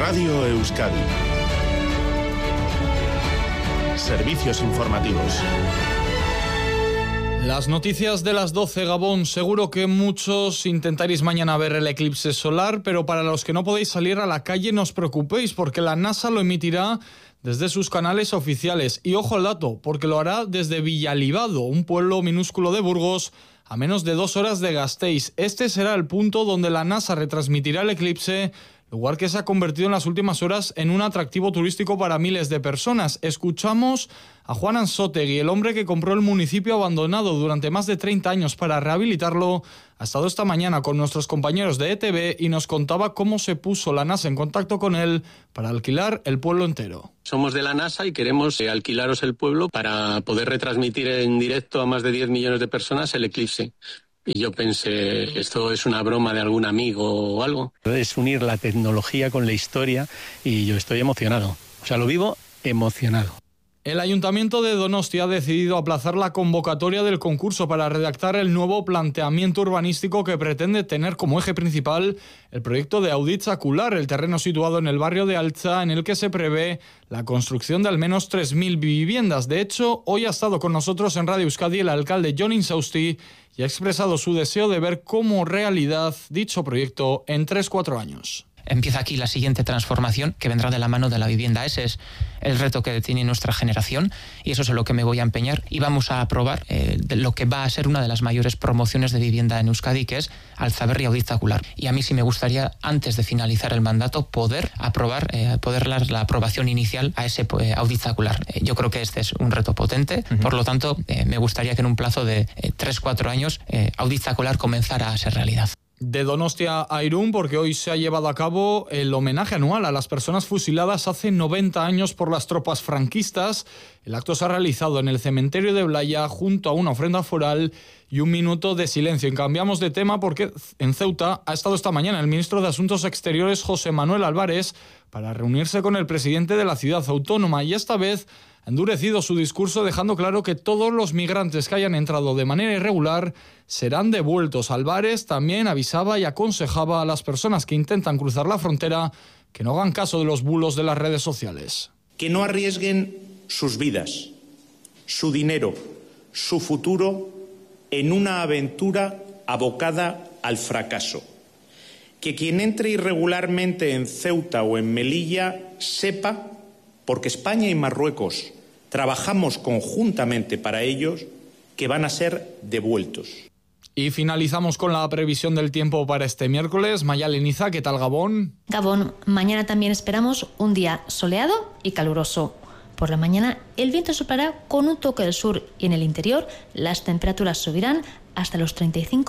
Radio Euskadi. Servicios informativos. Las noticias de las 12, Gabón. Seguro que muchos intentaréis mañana ver el eclipse solar, pero para los que no podéis salir a la calle no os preocupéis, porque la NASA lo emitirá desde sus canales oficiales. Y ojo al dato, porque lo hará desde Villalibado, un pueblo minúsculo de Burgos, a menos de 2 horas de Gasteiz. Este será el punto donde la NASA retransmitirá el eclipse, lugar que se ha convertido en las últimas horas en un atractivo turístico para miles de personas. Escuchamos a Juan Anzotegui, el hombre que compró el municipio abandonado durante más de 30 años para rehabilitarlo. Ha estado esta mañana con nuestros compañeros de ETV y nos contaba cómo se puso la NASA en contacto con él para alquilar el pueblo entero. Somos de la NASA y queremos alquilaros el pueblo para poder retransmitir en directo a más de 10 millones de personas el eclipse. Y yo pensé, esto es una broma de algún amigo o algo. Es unir la tecnología con la historia y yo estoy emocionado. O sea, lo vivo emocionado. El Ayuntamiento de Donostia ha decidido aplazar la convocatoria del concurso para redactar el nuevo planteamiento urbanístico que pretende tener como eje principal el proyecto de Auditzacular, el terreno situado en el barrio de Altza, en el que se prevé la construcción de al menos 3.000 viviendas. De hecho, hoy ha estado con nosotros en Radio Euskadi el alcalde Jon Insausti y ha expresado su deseo de ver como realidad dicho proyecto en 3-4 años. Empieza aquí la siguiente transformación que vendrá de la mano de la vivienda. Ese es el reto que tiene nuestra generación y eso es en lo que me voy a empeñar. Y vamos a aprobar lo que va a ser una de las mayores promociones de vivienda en Euskadi, que es Altzaberri Auditzacular. Y a mí sí me gustaría, antes de finalizar el mandato, poder dar la aprobación inicial a ese Auditzacular. Yo creo que este es un reto potente. Por lo tanto, me gustaría que en un plazo de 3-4 años Auditzacular comenzara a ser realidad. De Donostia a Irún, porque hoy se ha llevado a cabo el homenaje anual a las personas fusiladas hace 90 años por las tropas franquistas. El acto se ha realizado en el cementerio de Blaya junto a una ofrenda foral y un minuto de silencio. Y cambiamos de tema porque en Ceuta ha estado esta mañana el ministro de Asuntos Exteriores, José Manuel Álvarez, para reunirse con el presidente de la ciudad autónoma y esta vez ha endurecido su discurso dejando claro que todos los migrantes que hayan entrado de manera irregular serán devueltos. Álvarez también avisaba y aconsejaba a las personas que intentan cruzar la frontera que no hagan caso de los bulos de las redes sociales. Que no arriesguen sus vidas, su dinero, su futuro en una aventura abocada al fracaso. Que quien entre irregularmente en Ceuta o en Melilla sepa, porque España y Marruecos trabajamos conjuntamente para ellos, que van a ser devueltos. Y finalizamos con la previsión del tiempo para este miércoles. Mayalen Iza, ¿qué tal Gabón? Gabón, mañana también esperamos un día soleado y caluroso. Por la mañana el viento soplará con un toque del sur y en el interior las temperaturas subirán hasta los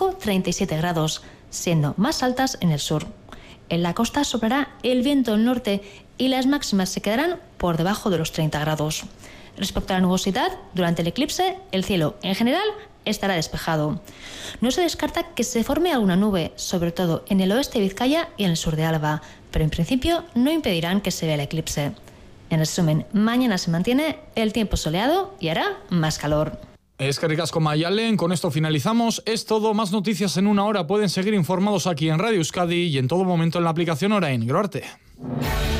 35-37 grados, siendo más altas en el sur. En la costa soplará el viento del norte y las máximas se quedarán por debajo de los 30 grados. Respecto a la nubosidad, durante el eclipse, el cielo en general estará despejado. No se descarta que se forme alguna nube, sobre todo en el oeste de Vizcaya y en el sur de Álava, pero en principio no impedirán que se vea el eclipse. En resumen, mañana se mantiene el tiempo soleado y hará más calor. Eskerrik asko Mayalen, con esto finalizamos. Es todo, más noticias en una hora. Pueden seguir informados aquí en Radio Euskadi y en todo momento en la aplicación Orain. Gero arte.